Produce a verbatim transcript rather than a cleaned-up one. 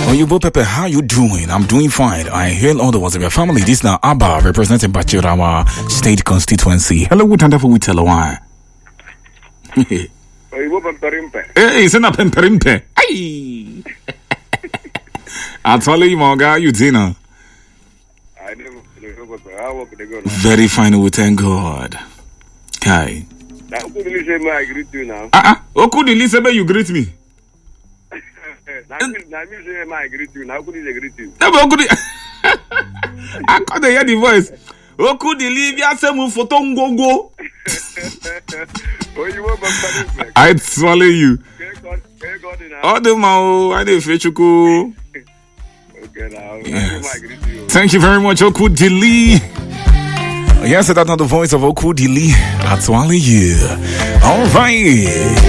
Oyibo Pepe, how you doing? I'm doing fine. I hail all the ones of your family. This now Abba representing Bachirawa State Constituency. Hello, what wonderful we tell why. Oyibo Pemperimpe. Hey, it's not Pemperimpe. Hey. I tell you, my guy, you dinner. I never I work the girl. Very fine, we thank God. Kai. Now could you say I greet you now? Ah, uh-uh. Oh, could you listen you greet me? Now me say I greet you. Now could you greet you? No, but could I can't hear the voice. Oh, could you leave your same photo go go? I'd swallow you. Oh, the mao, I did fetch you. Okay, now. Yes. Thank you very much, Oku Dili. Yes, that's not the voice of Oku Dili. That's all you. All right.